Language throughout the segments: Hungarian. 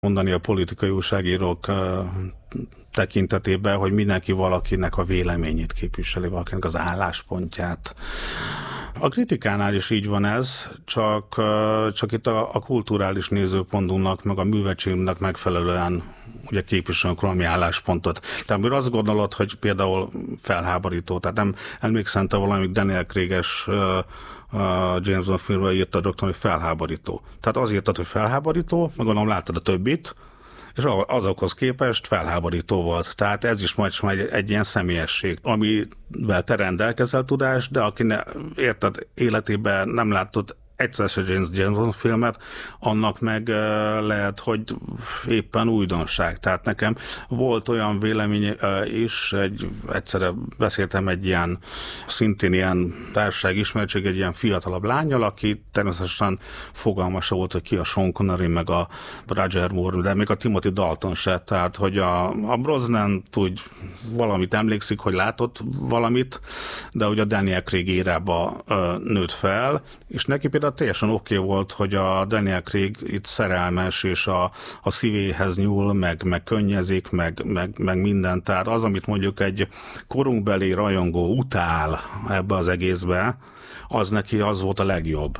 mondani a politikai újságírók tekintetében, hogy mindenki valakinek a véleményét képviseli, valakinek az álláspontját. A kritikánál is így van ez, csak itt a kulturális nézőpontunknak, meg a művetségünknek megfelelően ugye képviselünk valami álláspontot. Tehát azt gondolod, hogy például felháborító, tehát nem emlékszem, te valami Daniel Craig-es James Bond filmről írtad rögtön, hogy felháborító. Tehát az írtad, hogy felháborító, meg gondolom láttad a többit, és azokhoz képest felháborító volt. Tehát ez is majd egy ilyen személyesség, amivel te rendelkezel tudás, de aki érted életében nem látott egyszer se James Bond filmet, annak meg lehet, hogy éppen újdonság. Tehát nekem volt olyan vélemény is, egyszerre beszéltem egy ilyen, szintén ilyen társaság ismertség, egy ilyen fiatalabb lányal, aki természetesen fogalma se volt, hogy ki a Sean Connery, meg a Roger Moore, de még a Timothy Dalton se. Tehát, hogy a Brosnan úgy valamit emlékszik, hogy látott valamit, de hogy a Daniel Craig érába nőtt fel, és neki például teljesen oké volt, hogy a Daniel Craig itt szerelmes, és a szívéhez nyúl, meg könnyezik, meg minden. Tehát az, amit mondjuk egy korunkbeli rajongó utál ebbe az egészbe, az neki az volt a legjobb.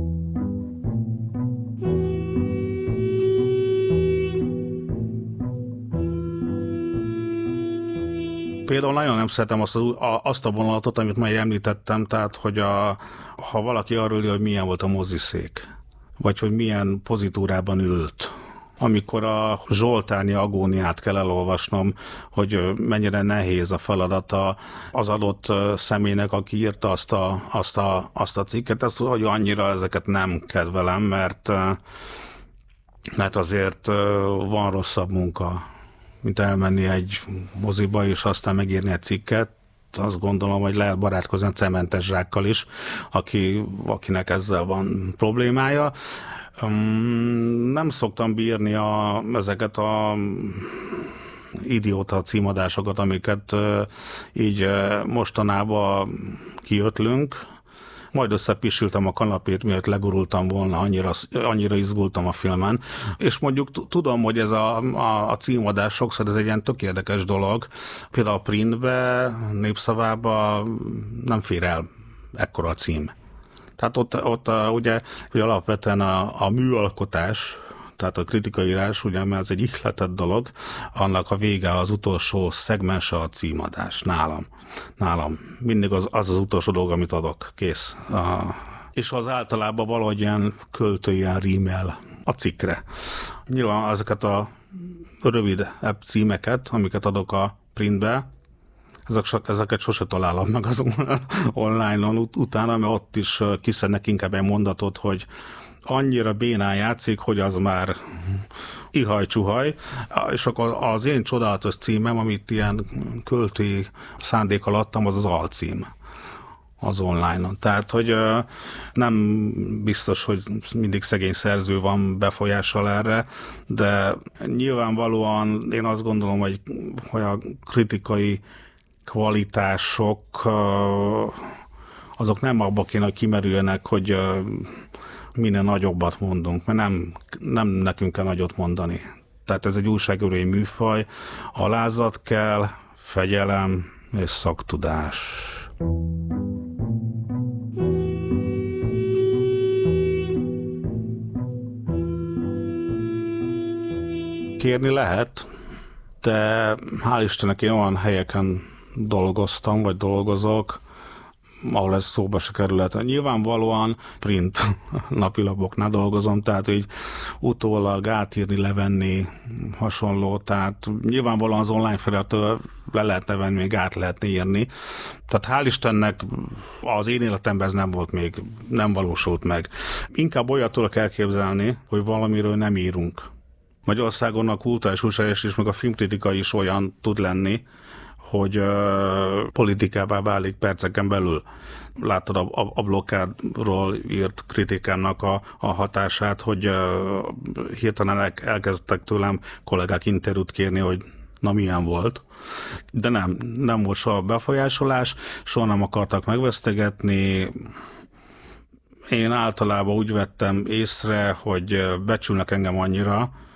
Például nagyon nem szeretem azt a vonalatot, amit már említettem, tehát, hogy ha valaki arról ír, hogy milyen volt a moziszék, vagy hogy milyen pozitúrában ült, amikor a Zsoltárnyi agóniát kell elolvasnom, hogy mennyire nehéz a feladata az adott személynek, aki írta azt a cikket, ez, hogy annyira ezeket nem kedvelem, mert azért van rosszabb munka, mint elmenni egy moziba, és aztán megírni egy cikket. Azt gondolom, hogy lehet barátkozni a Cementes Zsákkal is, akinek ezzel van problémája. Nem szoktam bírni ezeket a idióta címadásokat, amiket így mostanában kiötlünk. Majd összepisültem a kanapét, miatt legurultam volna, annyira izgultam a filmen. És mondjuk tudom, hogy ez a címadás sokszor ez egy ilyen tök érdekes dolog. Például a printbe, Népszavába nem fér el ekkora a cím. Tehát ott ugye alapvetően a műalkotás, tehát a kritikaírás, ugye, mert ez egy ihletett dolog, annak a vége az utolsó szegmense a címadás nálam. Mindig az utolsó dolog, amit adok, kész. És az általában valahogy ilyen költői rímel a cikkre. Nyilván ezeket a rövidebb címeket, amiket adok a printbe, ezeket sose találom meg az online-on utána, mert ott is kiszednek inkább egy mondatot, hogy annyira bénán játszik, hogy az már ihaj-csuhaj, és akkor az én csodálatos címem, amit ilyen költői szándékkal adtam, az alcím az online-on. Tehát, hogy nem biztos, hogy mindig szegény szerző van befolyással erre, de nyilvánvalóan én azt gondolom, hogy a kritikai kvalitások azok nem abba kéne, hogy kimerüljenek, hogy minél nagyobbat mondunk, mert nem nekünk kell nagyot mondani. Tehát ez egy újságírói műfaj, alázat kell, fegyelem és szaktudás. Kérni lehet, de hál' Istennek én olyan helyeken dolgoztam, vagy dolgozok, ahol ez szóba se kerülhet. Nyilvánvalóan print napilapoknál dolgozom, tehát így utólag átírni, levenni, hasonló, tehát nyilvánvalóan az online felületről le lehetne venni, még át lehetne írni. Tehát hál' Istennek az én életemben ez nem valósult meg. Inkább olyat tudok elképzelni, hogy valamiről nem írunk. Magyarországon a kulturális újságírás is, meg a filmkritika is olyan tud lenni, hogy politikává válik perceken belül. Láttad a blokkádról írt kritikának a hatását, hogy hirtelen elkezdtek tőlem kollégák interjút kérni, hogy na milyen volt. De nem volt soha befolyásolás, soha nem akartak megvesztegetni. Én általában úgy vettem észre, hogy becsülnek engem annyira,